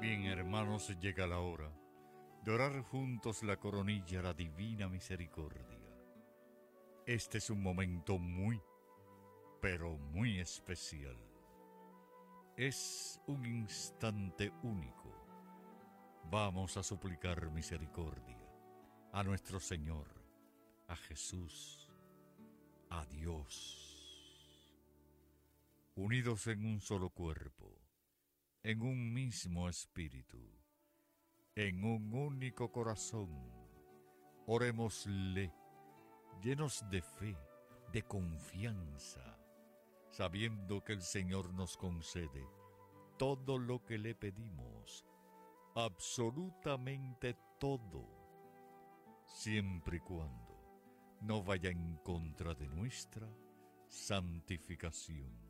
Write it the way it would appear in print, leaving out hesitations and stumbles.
Bien, hermanos, llega la hora de orar juntos la coronilla a la divina misericordia. Este es un momento muy, pero muy especial. Es un instante único. Vamos a suplicar misericordia a nuestro Señor, a Jesús, a Dios. Unidos en un solo cuerpo, en un mismo espíritu, en un único corazón, orémosle, llenos de fe, de confianza, sabiendo que el Señor nos concede todo lo que le pedimos, absolutamente todo, siempre y cuando no vaya en contra de nuestra santificación.